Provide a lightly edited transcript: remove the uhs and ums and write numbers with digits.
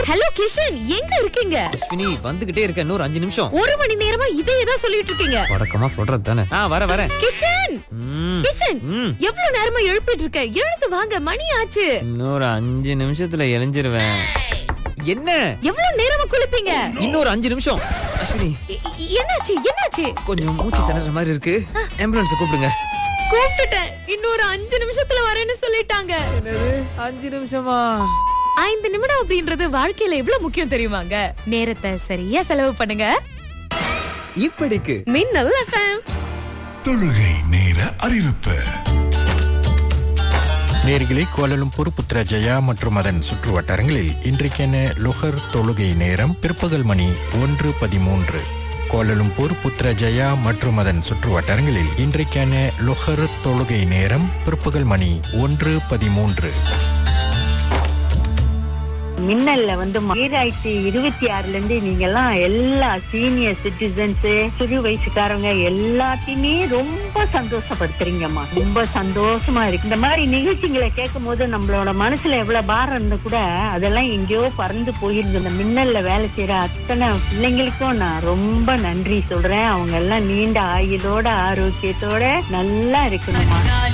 Hello Kishan, எங்க இருக்கீங்க? அஸ்வினி வந்துகிட்டே இருக்க, இன்னொரு 5 நிமிஷம். 1 மணி நேரமா இதே தான் சொல்லிட்டு இருக்கீங்க. வழக்கமா சொல்றது தானே. வரேன். கிஷன், கிஷன், எவ்வளவு நேரமா எழுப்பிட்டு இருக்க? எழுந்து வாங்க, மணி ஆச்சு. இன்னொரு 5 நிமிஷத்துல எழுஞ்சிருவேன். என்ன எவ்வளவு நேரமா குளிப்பீங்க? இன்னொரு 5 நிமிஷம். அஸ்வினி, என்னாச்சு? கொஞ்சம் மூச்சு திணற மாதிரி இருக்கு. ஆம்புலன்ஸ் கூப்பிடுங்க. கூப்பிட்டுட்டேன். இன்னொரு 5 நிமிஷத்துல வரேன்னு சொல்லிட்டாங்க. என்னது 5 நிமிஷமா? 5 நிமிடம் அப்படின்றது வாழ்க்கையில எவ்வளவு முக்கியம் தெரியுமாங்க? நேரத்தை சரியா செலவு பண்ணுங்க. இப்படிக்கு மின்னல் FM. தொழுகை நேர அறிவிப்பு. நேர்களே, கோலாலம்பூர், புத்ராஜயா மற்றும் அதன் சுற்று வட்டாரங்களில் இன்றைக்கான லொஹர் தொழுகை நேரம் பிற்பகல் மணி 1:13. கோலாலம்பூர், புத்ராஜயா மற்றும் அதன் சுற்று வட்டாரங்களில் இன்றைக்கான லொஹர் தொழுகை நேரம் பிற்பகல் மணி 1:13. மின்னல்ல 2026 இருந்து நீங்க எல்லாம் எல்லா சீனியர் சிட்டிசன்ஸ், சிறு வயசுக்காரங்க எல்லாத்தையுமே ரொம்ப சந்தோஷப்படுத்துறீங்கம்மா. ரொம்ப சந்தோஷமா இருக்கு. இந்த மாதிரி நிகழ்ச்சிகளை கேட்கும் போது நம்மளோட மனசுல எவ்வளவு பாரம் இருந்தா கூட அதெல்லாம் எங்கேயோ பறந்து போயிருக்கு. இந்த மின்னல்ல வேலை செய்யற அத்தனை பிள்ளைங்களுக்கும் நான் ரொம்ப நன்றி சொல்றேன். அவங்க எல்லாம் நீண்ட ஆயுளோட ஆரோக்கியத்தோட நல்லா இருக்கணும்மா.